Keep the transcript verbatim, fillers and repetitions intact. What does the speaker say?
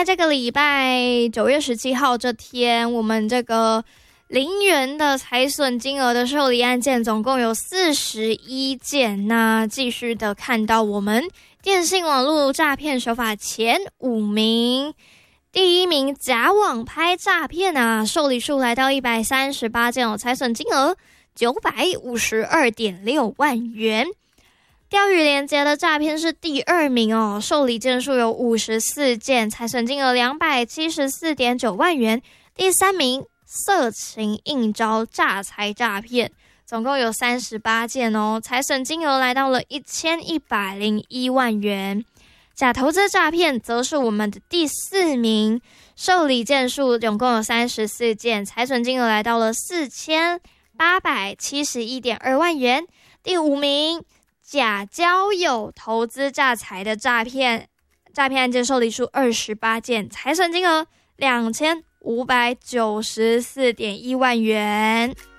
在这个礼拜九月十七号这天，我们这个零元的财损金额的受理案件总共有四十一件。那继续的看到我们电信网络诈骗手法前五名，第一名假网拍诈骗啊，受理数来到一百三十八件哦，财损金额九百五十二点六万元。钓鱼连结的诈骗是第二名哦，受理件数有五十四件，财损金额两百七十四点九万元。第三名色情应招诈财诈骗，总共有三十八件哦，财损金额来到了一千一百零一万元。假投资诈骗则是我们的第四名，受理件数总共有三十四件，财损金额来到了四千八百七十一点二万元。第五名假交友投资诈财的诈骗，诈骗案件受理数二十八件，财损金额两千五百九十四点一万元。